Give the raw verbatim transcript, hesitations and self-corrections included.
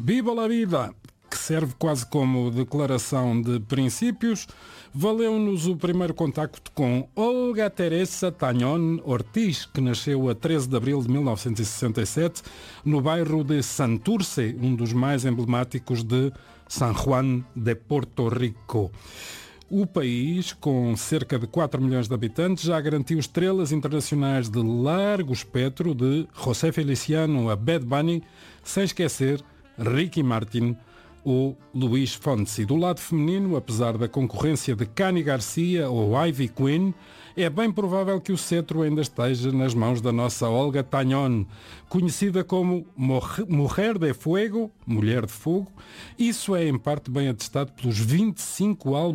Viva la vida, que serve quase como declaração de princípios, valeu-nos o primeiro contacto com Olga Teresa Tañón Ortiz, que nasceu a treze de abril de mil novecentos e sessenta e sete no bairro de Santurce, um dos mais emblemáticos de San Juan de Porto Rico. O país, com cerca de quatro milhões de habitantes, já garantiu estrelas internacionais de largo espectro, de José Feliciano a Bad Bunny, sem esquecer Ricky Martin ou Luís Fonsi. Do lado feminino, apesar da concorrência de Cani Garcia ou Ivy Queen, é bem provável que o cetro ainda esteja nas mãos da nossa Olga Tañón, conhecida como Mujer de Fuego, Mulher de Fogo. Isso é em parte bem atestado pelos vinte e cinco álbuns